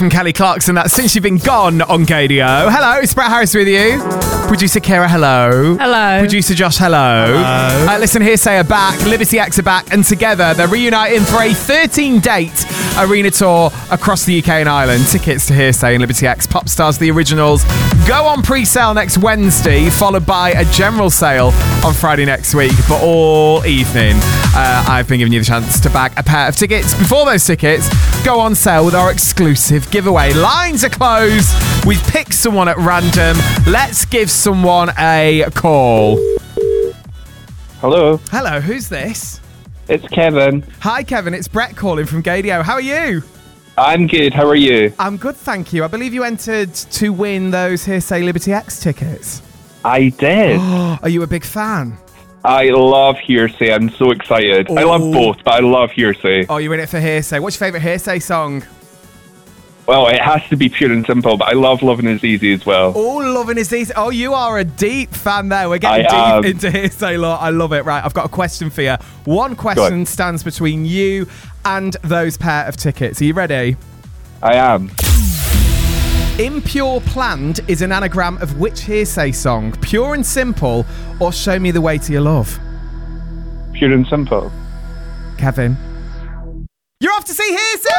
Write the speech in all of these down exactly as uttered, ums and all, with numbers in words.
From Kelly Clarkson, that's Since You've Been Gone on K D O. Hello, it's Brett Harris with you. Producer Kira, hello. Hello. Producer Josh, hello. Hello. Uh, listen, Hearsay are back, Liberty X are back, and together they're reuniting for a thirteen-date arena tour across the U K and Ireland. Tickets to Hearsay and Liberty X Pop Stars The Originals go on pre-sale next Wednesday, followed by a general sale on Friday next week. But all evening, uh, I've been giving you the chance to bag a pair of tickets. Before those tickets go on sale with our exclusive giveaway. Lines are closed. We've picked someone at random. Let's give someone a call. Hello, Hello, who's this? it's Kevin. Hi, Kevin. It's Brett calling from Gadio. How are you? I'm good. How are you? I'm good, thank you. I believe you entered to win those Hearsay Liberty X tickets. I did. Are you a big fan? I love Hearsay. I'm so excited. I love Oh. both, but I love Hearsay. Oh, you're in it for Hearsay. What's your favourite Hearsay song? Well, it has to be Pure and Simple, but I love Loving Is Easy as well. Oh, Loving Is Easy. Oh, you are a deep fan there. We're getting I am. deep into Hearsay law. I love it. Right, I've got a question for you. One question stands between you and those pair of tickets. Are you ready? I am. Impure Planned is an anagram of which Hearsay song? Pure and Simple or Show Me the Way to Your Love? Pure and Simple. Kevin. You're off to see Hearsay!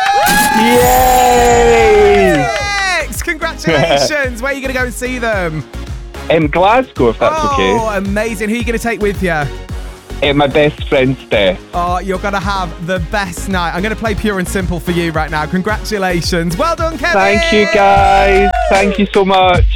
Yay! Yes! Congratulations! Where are you going to go and see them? In Glasgow, if that's oh, okay. amazing. Who are you going to take with you? In my best friend's Steph. Oh, you're going to have the best night. I'm going to play Pure and Simple for you right now. Congratulations. Well done, Kevin! Thank you, guys. Thank you so much.